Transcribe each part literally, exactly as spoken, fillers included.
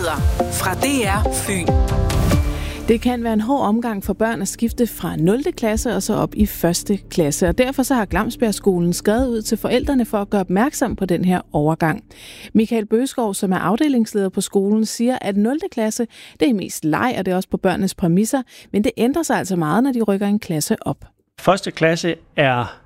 Nyheder fra D R Fyn. Det kan være en hård omgang for børn at skifte fra nul klasse og så op i første klasse, og derfor så har Glamsbjergskolen skrevet ud til forældrene for at gøre opmærksom på den her overgang. Michael Bøgeskov, som er afdelingsleder på skolen, siger, at nul klasse det er mest leg, og det er også på børnenes præmisser, men det ændrer sig altså meget, når de rykker en klasse op. Første klasse er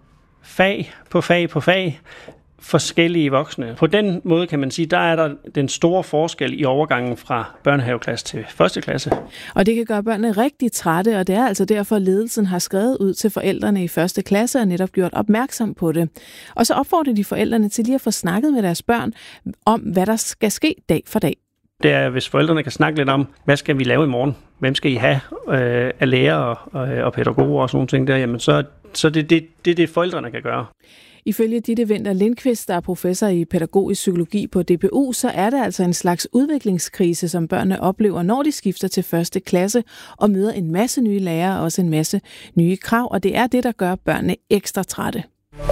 fag på fag på fag, forskellige voksne. På den måde kan man sige, der er der den store forskel i overgangen fra børnehaveklasse til første klasse. Og det kan gøre børnene rigtig trætte, og det er altså derfor, ledelsen har skrevet ud til forældrene i første klasse og netop gjort opmærksom på det. Og så opfordrer de forældrene til lige at få snakket med deres børn om, hvad der skal ske dag for dag. Det er, hvis forældrene kan snakke lidt om, hvad skal vi lave i morgen? Hvem skal I have øh, af lærere og, og pædagoger og sådan nogle ting der? Jamen, så, så det er det, det, det, forældrene kan gøre. Ifølge Ditte Winther Lindqvist, der er professor i pædagogisk psykologi på D P U, så er det altså en slags udviklingskrise, som børnene oplever, når de skifter til første klasse og møder en masse nye lærere og også en masse nye krav, og det er det, der gør børnene ekstra trætte.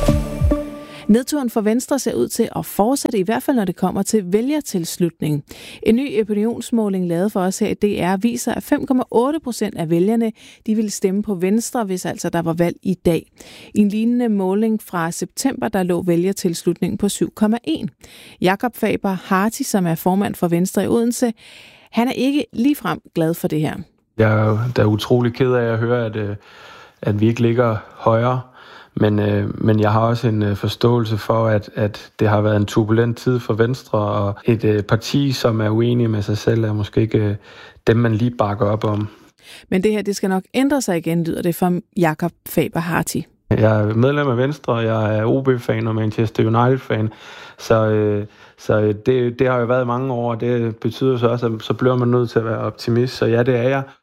Nedturen for Venstre ser ud til at fortsætte, i hvert fald når det kommer til vælgertilslutning. En ny opinionsmåling lavet for os her i D R viser, at fem komma otte procent af vælgerne de ville stemme på Venstre, hvis altså der var valg i dag. I en lignende måling fra september, der lå vælgertilslutningen på syv komma en. Jakob Faber Harti, som er formand for Venstre i Odense, han er ikke ligefrem glad for det her. Jeg er da utrolig ked af at høre, at, at vi ikke ligger højere. Men, øh, men jeg har også en øh, forståelse for, at, at det har været en turbulent tid for Venstre, og et øh, parti, som er uenig med sig selv, er måske ikke øh, dem, man lige bakker op om. Men det her, det skal nok ændre sig igen, lyder det fra Jakob Faber Harti. Jeg er medlem af Venstre, jeg er O B-fan og Manchester United-fan, så, øh, så det, det har jo været mange år, og det betyder så også, at så bliver man nødt til at være optimist, så ja, det er jeg.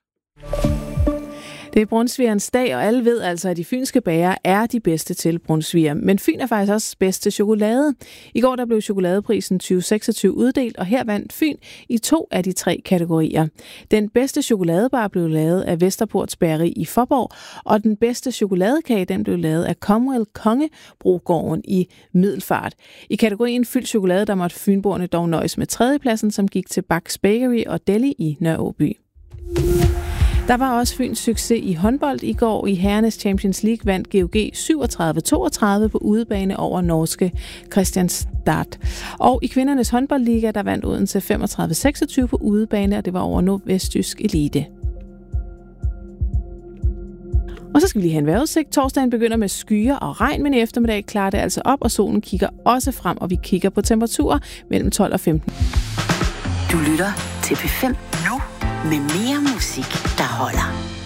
Det er brunsvigerens dag, og alle ved altså, at de fynske bager er de bedste til brunsviger. Men Fyn er faktisk også bedst til chokolade. I går der blev chokoladeprisen tyve seksogtyve uddelt, og her vandt Fyn i to af de tre kategorier. Den bedste chokoladebar blev lavet af Vesterports Bageri i Fåborg, og den bedste chokoladekage den blev lavet af Comwell Kongebrogården i Middelfart. I kategorien fyldt chokolade, der måtte fynboerne dog nøjes med tredjepladsen, som gik til Bachs Bakery og Deli i Nørre-Åby. Der var også Fyns succes i håndbold i går. I herrenes Champions League vandt G O G syvogtredive toogtredive på udebane over norske Kristianstad. Og i kvindernes håndboldliga, der vandt Odense femogtredive seksogtyve på udebane, og det var over Nordvestjysk Elite. Og så skal vi lige have en vejrudsigt. Torsdagen begynder med skyer og regn, men i eftermiddag klarer det altså op, og solen kigger også frem, og vi kigger på temperaturer mellem tolv og femten. Du lytter til P fem nu med mere musik, der holder.